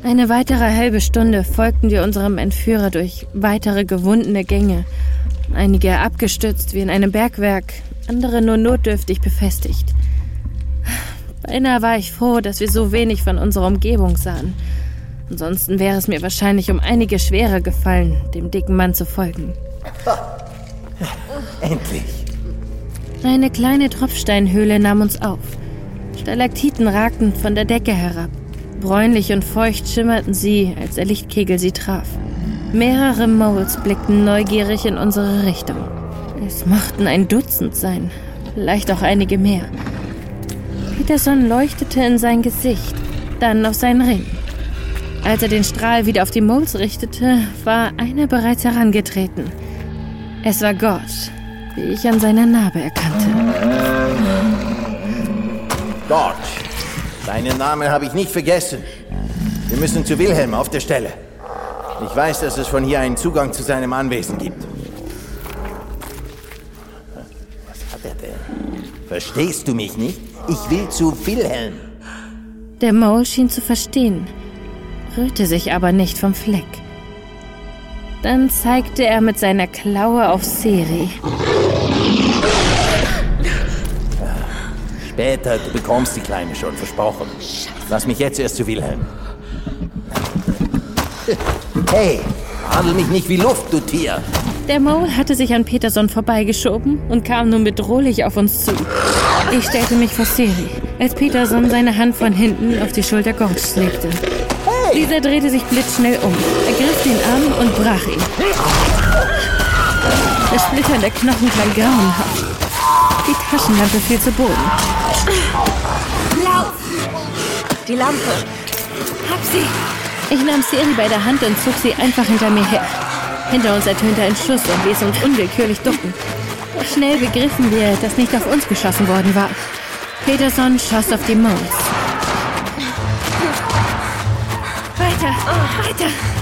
Eine weitere halbe Stunde folgten wir unserem Entführer durch weitere gewundene Gänge. Einige abgestützt wie in einem Bergwerk, andere nur notdürftig befestigt. Beinahe war ich froh, dass wir so wenig von unserer Umgebung sahen. Ansonsten wäre es mir wahrscheinlich um einige schwerer gefallen, dem dicken Mann zu folgen. Endlich. Eine kleine Tropfsteinhöhle nahm uns auf. Stalaktiten ragten von der Decke herab. Bräunlich und feucht schimmerten sie, als der Lichtkegel sie traf. Mehrere Moles blickten neugierig in unsere Richtung. Es mochten ein Dutzend sein, vielleicht auch einige mehr. Peterson leuchtete in sein Gesicht, dann auf seinen Ring. Als er den Strahl wieder auf die Moles richtete, war einer bereits herangetreten. Es war Gott, wie ich an seiner Narbe erkannte. Gott, deinen Namen habe ich nicht vergessen. Wir müssen zu Wilhelm auf der Stelle. Ich weiß, dass es von hier einen Zugang zu seinem Anwesen gibt. Was hat er denn? Verstehst du mich nicht? Ich will zu Wilhelm. Der Mole schien zu verstehen, rührte sich aber nicht vom Fleck. Dann zeigte er mit seiner Klaue auf Seri. Später, du bekommst die Kleine schon, versprochen. Lass mich jetzt erst zu Wilhelm. Hey, handel mich nicht wie Luft, du Tier. Der Mole hatte sich an Peterson vorbeigeschoben und kam nun bedrohlich auf uns zu. Ich stellte mich vor Seri, als Peterson seine Hand von hinten auf die Schulter Gorges legte. Hey. Dieser drehte sich blitzschnell um, ergriff den Arm und brach ihn. Der splitternde Knochen klang grauenhaft. Die Taschenlampe fiel zu Boden. Lauf! Die Lampe! Hab sie! Ich nahm Seri bei der Hand und zog sie einfach hinter mir her. Hinter uns ertönte ein Schuss und ließ uns unwillkürlich ducken. Schnell begriffen wir, dass nicht auf uns geschossen worden war. Peterson schoss auf die Moles. Weiter! Weiter!